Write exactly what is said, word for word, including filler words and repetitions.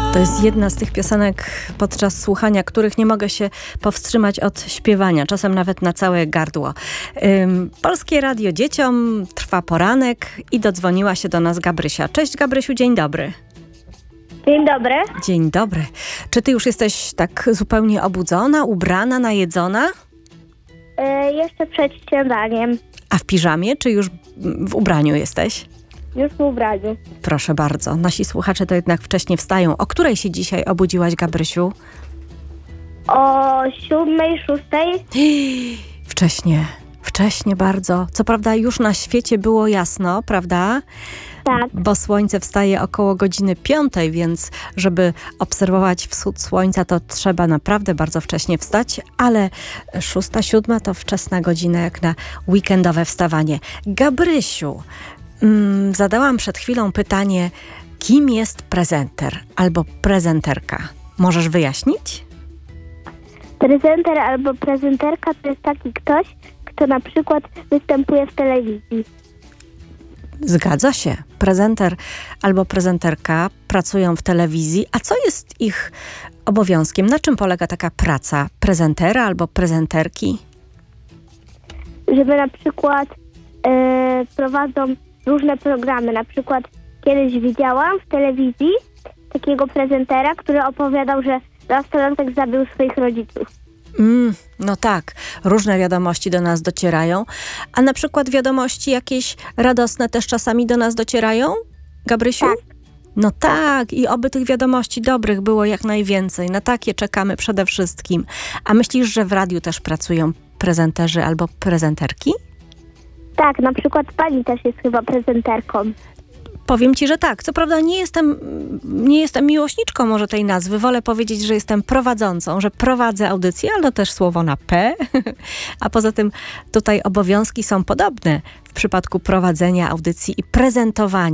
To jest jedna z tych piosenek, podczas słuchania których nie mogę się powstrzymać od śpiewania, czasem nawet na całe gardło. Ym, Polskie Radio Dzieciom, trwa poranek i dodzwoniła się do nas Gabrysia. Cześć Gabrysiu, dzień dobry. Dzień dobry. Dzień dobry. Czy ty już jesteś tak zupełnie obudzona, ubrana, najedzona? E, jeszcze przed śniadaniem. A w piżamie, czy już w ubraniu jesteś? Już w ubraniu. Proszę bardzo. Nasi słuchacze to jednak wcześnie wstają. O której się dzisiaj obudziłaś, Gabrysiu? O siódmej, szóstej. Wcześnie. Wcześnie bardzo. Co prawda już na świecie było jasno, prawda? Tak. Bo słońce wstaje około godziny piątej, więc żeby obserwować wschód słońca, to trzeba naprawdę bardzo wcześnie wstać, ale szósta, siódma to wczesna godzina jak na weekendowe wstawanie. Gabrysiu, mm, zadałam przed chwilą pytanie, kim jest prezenter albo prezenterka? Możesz wyjaśnić? Prezenter albo prezenterka to jest taki ktoś, kto na przykład występuje w telewizji. Zgadza się. Prezenter albo prezenterka pracują w telewizji. A co jest ich obowiązkiem? Na czym polega taka praca prezentera albo prezenterki? Żeby na przykład e, prowadzą różne programy. Na przykład kiedyś widziałam w telewizji takiego prezentera, który opowiadał, że nastolatek zabił swoich rodziców. Mm, no tak, różne wiadomości do nas docierają. A na przykład wiadomości jakieś radosne też czasami do nas docierają, Gabrysiu? Tak. No tak, i oby tych wiadomości dobrych było jak najwięcej. Na takie czekamy przede wszystkim. A myślisz, że w radiu też pracują prezenterzy albo prezenterki? Tak, na przykład pani też jest chyba prezenterką. Powiem ci, że tak. Co prawda nie jestem, nie jestem miłośniczką może tej nazwy. Wolę powiedzieć, że jestem prowadzącą, że prowadzę audycję, ale to też słowo na P. A poza tym tutaj obowiązki są podobne w przypadku prowadzenia audycji i prezentowania.